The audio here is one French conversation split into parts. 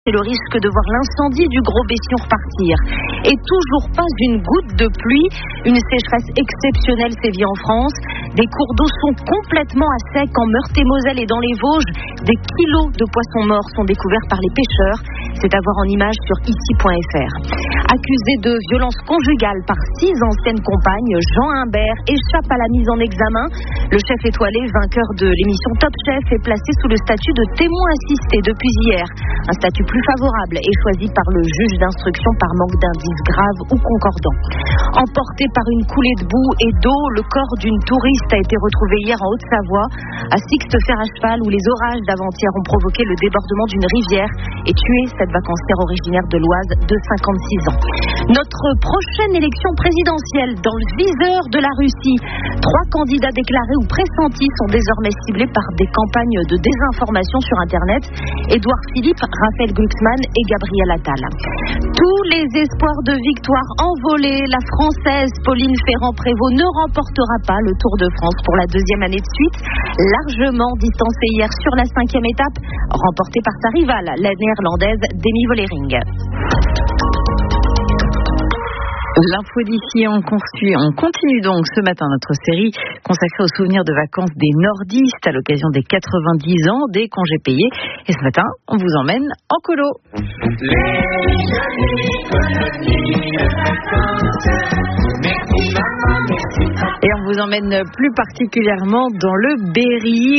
C'est le risque de voir l'incendie du Gros Bession repartir. Et toujours pas une goutte de pluie. Une sécheresse exceptionnelle sévit en France. Des cours d'eau sont complètement à sec en Meurthe-et-Moselle et dans les Vosges. Des kilos de poissons morts sont découverts par les pêcheurs. C'est à voir en images sur ici.fr. Accusé de violence conjugale par 6 anciennes compagnes, Jean Humbert échappe à la mise en examen. Le chef étoilé, vainqueur de l'émission Top Chef, est placé sous le statut de témoin assisté depuis hier. Un statut plus favorable est choisi par le juge d'instruction par manque d'indices graves ou concordants. Emporté par une coulée de boue et d'eau, le corps d'une touriste a été retrouvé hier en Haute-Savoie, à Sixte-Fer-à-Cheval, où les orages d'avant-hier ont provoqué le débordement d'une rivière et tué cette vacancière originaire de l'Oise de 56 ans. Notre prochaine élection présidentielle dans le viseur de la Russie. 3 candidats déclarés ou pressentis sont désormais ciblés par des campagnes de désinformation sur Internet. Édouard Philippe, Raphaël Glucksmann et Gabriel Attal. Tous les espoirs de victoire envolés. La Française Pauline Ferrand-Prévot ne remportera pas le Tour de France pour la 2e année de suite. Largement distancée hier sur la 5e étape, remportée par sa rivale, la néerlandaise Demi Vollering. L'info d'ici, on continue donc ce matin notre série consacrée aux souvenirs de vacances des nordistes à l'occasion des 90 ans des congés payés. Et ce matin, on vous emmène en colo. Et on vous emmène plus particulièrement dans le Berry,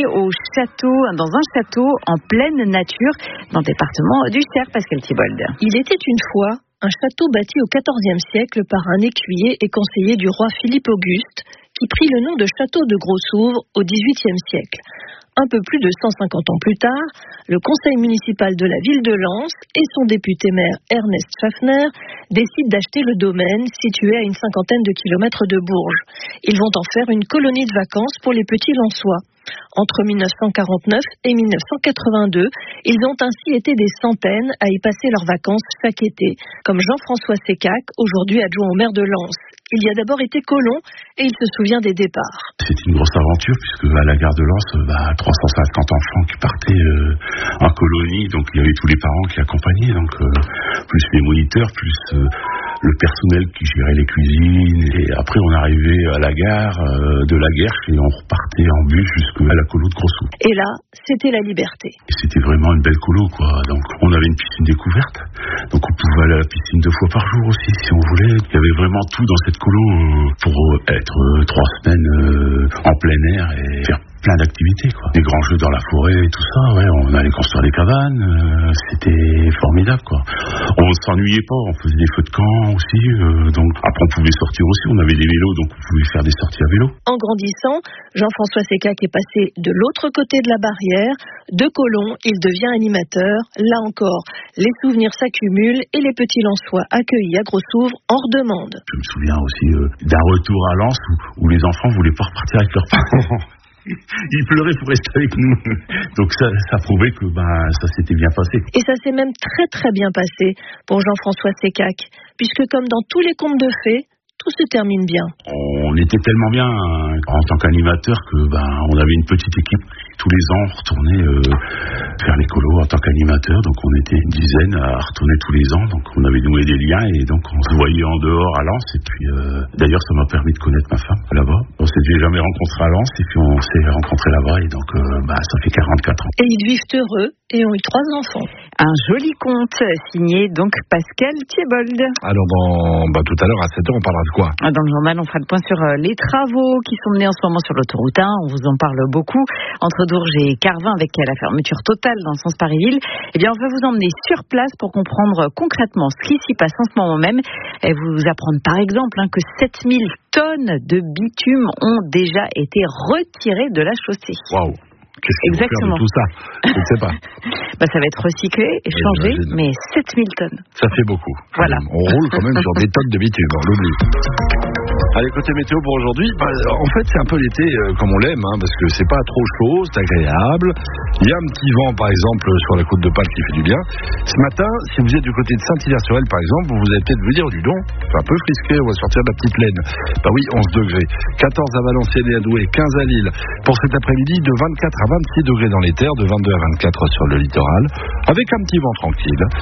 dans un château en pleine nature, dans le département du Cher, Pascal Thibault. Il était une fois un château bâti au XIVe siècle par un écuyer et conseiller du roi Philippe Auguste, qui prit le nom de château de Grossouvre au XVIIIe siècle. Un peu plus de 150 ans plus tard, le conseil municipal de la ville de Lens et son député-maire Ernest Schaffner décident d'acheter le domaine situé à une 50aine de kilomètres de Bourges. Ils vont en faire une colonie de vacances pour les petits Lensois. Entre 1949 et 1982, ils ont ainsi été des centaines à y passer leurs vacances chaque été, comme Jean-François Sécac, aujourd'hui adjoint au maire de Lens. Il y a d'abord été colon et il se souvient des départs. C'était une grosse aventure puisque à la gare de Lens, 350 enfants qui partaient en colonie, donc il y avait tous les parents qui accompagnaient, donc plus les moniteurs, plus le personnel qui gérait les cuisines. Et après on arrivait à la gare de la Guerche et on repartait en bus jusqu'à la colo de Grossouvre. Et là, c'était la liberté. Et c'était vraiment une belle colo, quoi. Donc on avait une piscine découverte, donc on pouvait aller à la piscine 2 fois par jour aussi si on voulait. Il y avait vraiment tout dans cette colo pour être 3 semaines en plein air et faire plein d'activités, quoi. Des grands jeux dans la forêt et tout ça, ouais, on allait construire des cabanes, c'était formidable, quoi. On ne s'ennuyait pas, on faisait des feux de camp aussi, donc après on pouvait sortir aussi, on avait des vélos, donc on pouvait faire des sorties à vélo. En grandissant, Jean-François Sécac est passé de l'autre côté de la barrière, de colon, il devient animateur. Là encore, les souvenirs s'accumulent et les petits Lensois accueillis à Grossouvre en redemandent. Je me souviens aussi d'un retour à Lens où les enfants voulaient pas repartir avec leurs parents. Ils pleuraient pour rester avec nous. Donc ça prouvait que ça s'était bien passé. Et ça s'est même très très bien passé pour Jean-François Sécac, puisque comme dans tous les contes de fées, tout se termine bien. On était tellement bien en tant qu'animateur que on avait une petite équipe. Tous les ans, on retournait faire les colos en tant qu'animateur. Donc on était une dizaine à retourner tous les ans. Donc on avait noué des liens et donc on se voyait en dehors à Lens. Et puis d'ailleurs, ça m'a permis de connaître ma femme là-bas. On s'était jamais rencontrés à Lens et puis on s'est rencontrés là-bas. Et donc ça fait 44 ans. Et ils vivent heureux et ont eu 3 enfants. Un joli conte signé donc Pascal Thibault. Alors tout à l'heure à 7h, on parlera de quoi ? Dans le journal, on fera le point sur les travaux qui sont menés en ce moment sur l'autoroute 1. On vous en parle beaucoup. Entre Dourges et Carvin, avec la fermeture totale dans le sens Paris-Ville. Eh bien, on va vous emmener sur place pour comprendre concrètement ce qui s'y passe en ce moment même. Et vous apprendre par exemple que 7000 tonnes de bitume ont déjà été retirées de la chaussée. Waouh! Qu'est-ce qu'ils vont faire de tout ça ? Je ne sais pas. Ça va être recyclé, échangé, mais 7000 tonnes. Ça fait beaucoup. Voilà. On roule quand même sur des tonnes de bitume, on l'oublie. Allez, côté météo pour aujourd'hui, en fait c'est un peu l'été comme on l'aime, parce que c'est pas trop chaud, c'est agréable. Il y a un petit vent par exemple sur la côte de Pâle qui fait du bien. Ce matin, si vous êtes du côté de Saint-Hilaire-sur-Elle par exemple, vous allez peut-être vous dire, dis donc, c'est un peu frisqué, on va sortir de la petite laine. Bah oui, 11 degrés, 14 à Valenciennes et à Douai, 15 à Lille. Pour cet après-midi, de 24 à 26 degrés dans les terres, de 22 à 24 sur le littoral, avec un petit vent tranquille.